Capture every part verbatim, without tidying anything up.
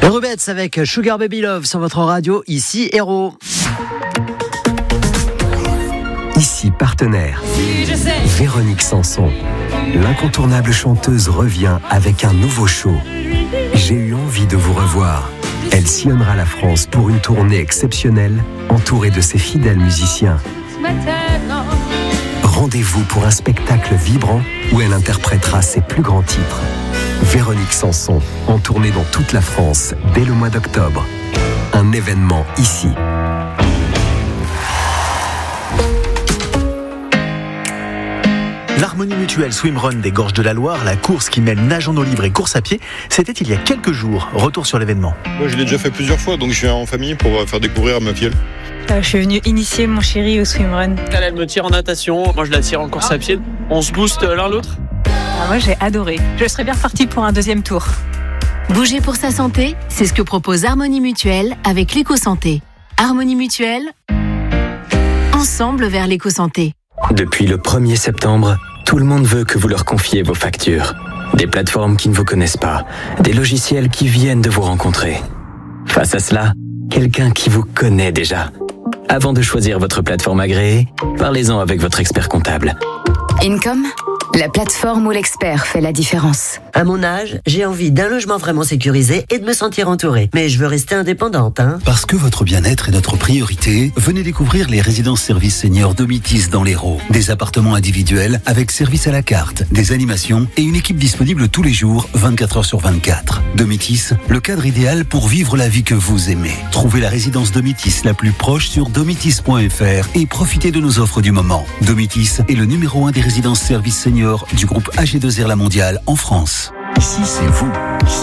Les Rubettes avec Sugar Baby Love sur votre radio, ici Héros. Ici partenaire, Véronique Sanson. L'incontournable chanteuse revient avec un nouveau show. J'ai eu envie de vous revoir. Elle sillonnera la France pour une tournée exceptionnelle, entourée de ses fidèles musiciens. Rendez-vous pour un spectacle vibrant où elle interprétera ses plus grands titres. Véronique Sanson, en tournée dans toute la France dès le mois d'octobre. Un événement ici. L'Harmonie Mutuelle Swimrun des Gorges de la Loire, la course qui mêle nage en eau libre et course à pied, c'était il y a quelques jours. Retour sur l'événement. Moi, je l'ai déjà fait plusieurs fois, donc je suis en famille pour faire découvrir à ma filleule. Euh, je suis venue initier mon chéri au swimrun. Elle, elle me tire en natation, moi je la tire en course à pied. On se booste l'un l'autre. Ah, moi j'ai adoré. Je serais bien repartie pour un deuxième tour. Bouger pour sa santé, c'est ce que propose Harmonie Mutuelle avec l'éco-santé. Harmonie Mutuelle, ensemble vers l'éco-santé. Depuis le premier septembre, tout le monde veut que vous leur confiez vos factures. Des plateformes qui ne vous connaissent pas, des logiciels qui viennent de vous rencontrer. Face à cela, quelqu'un qui vous connaît déjà. Avant de choisir votre plateforme agréée, parlez-en avec votre expert comptable. Income, la plateforme où l'expert fait la différence. À mon âge, j'ai envie d'un logement vraiment sécurisé et de me sentir entourée. Mais je veux rester indépendante, hein. Parce que votre bien-être est notre priorité, venez découvrir les résidences services seniors Domitis dans l'Hérault. Des appartements individuels avec service à la carte, des animations et une équipe disponible tous les jours, vingt-quatre heures sur vingt-quatre. Domitis, le cadre idéal pour vivre la vie que vous aimez. Trouvez la résidence Domitis la plus proche sur domitis point f r et profitez de nos offres du moment. Domitis est le numéro un des résidences services seniors du groupe A G deux R La Mondiale en France. Ici, c'est vous.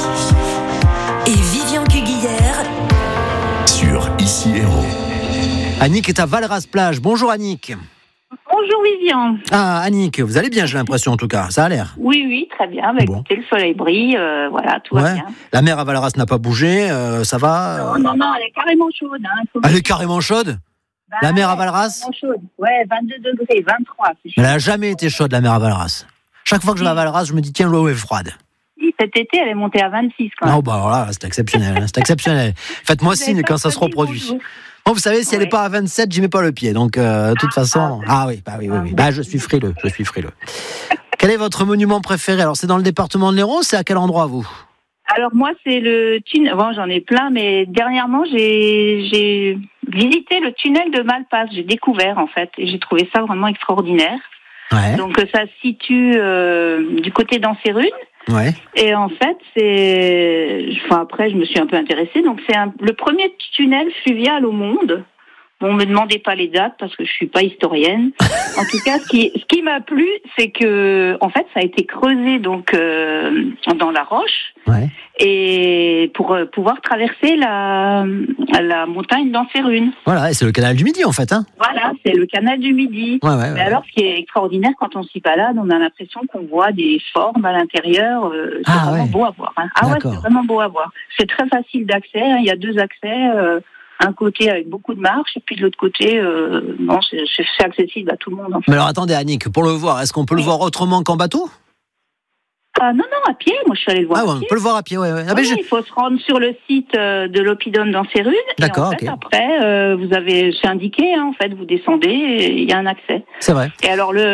Et Vivian Cuguillère Sur Ici Héros. Annick est à Valras-Plage. Bonjour Annick. Bonjour Vivian. Ah Annick, vous allez bien, j'ai l'impression en tout cas, ça a l'air. Oui, oui, très bien. Bah, Bon. Écoutez, le soleil brille, euh, voilà, tout Ouais. va bien. La mer à Valras n'a pas bougé, euh, ça va Non, non, non, elle est carrément chaude. Hein, faut Elle dire. est carrément chaude. Bah, La mer à ouais, Valras carrément chaude. Ouais, vingt-deux degrés, vingt-trois. C'est chaud. Elle n'a jamais été chaude la mer à Valras. Chaque fois que je vais à Valras, je me dis tiens, l'eau est froide. Si, cet été, elle est montée à vingt-six quand même. Non, bah alors là, c'est exceptionnel. hein, C'est exceptionnel. Faites-moi Vous avez signe pas quand ça se choisi, reproduit. bonjour. Bon, vous savez, si elle n'est Ouais. pas à vingt-sept, j'y mets pas le pied. Donc, euh, de toute Ah, façon. ah, Ah oui, bah oui, oui, oui. Bah, je suis frileux. Je suis frileux. Quel est votre monument préféré? Alors, c'est dans le département de l'Hérault, c'est à quel endroit, vous? Alors moi, c'est le tunnel. Bon, j'en ai plein, mais dernièrement, j'ai j'ai visité le tunnel de Malpas. J'ai découvert en fait, et j'ai trouvé ça vraiment extraordinaire. Ouais. Donc euh, ça se situe euh, du côté d'Anserune. Ouais. Et en fait, c'est. Enfin, après, je me suis un peu intéressée. Donc, c'est un... le premier tunnel fluvial au monde. Bon, me demandez pas les dates parce que je suis pas historienne. En tout cas, ce qui, ce qui m'a plu, c'est que, en fait, ça a été creusé donc euh, dans la roche. Ouais. Et pour euh, pouvoir traverser la, la montagne d'Anserune. Voilà, et c'est le canal du Midi, en fait. Hein. Voilà, c'est le canal du Midi. Ouais, ouais, Mais ouais. alors, ce qui est extraordinaire, quand on s'y balade, on a l'impression qu'on voit des formes à l'intérieur. Euh, c'est Ah, vraiment ouais. beau à voir. Hein. Ah ouais, D'accord. c'est vraiment beau à voir. C'est très facile d'accès. Hein. Il y a deux accès. Euh, un côté avec beaucoup de marches, et puis de l'autre côté, euh, non, c'est, c'est accessible à tout le monde. En fait. Mais alors, attendez, Annick, pour le voir, est-ce qu'on peut le voir autrement qu'en bateau? Ah, non, non, à pied. Moi, je suis allée le voir Ah, à ouais, on pied. peut le voir à pied, ouais. ouais. Ah, Oui, mais je- il faut se rendre sur le site euh, de l'Oppidum d'Anserune. D'accord, et en fait, ok. après, euh, vous avez, c'est indiqué, hein, en fait, vous descendez et il y a un accès. C'est vrai. Et alors, le,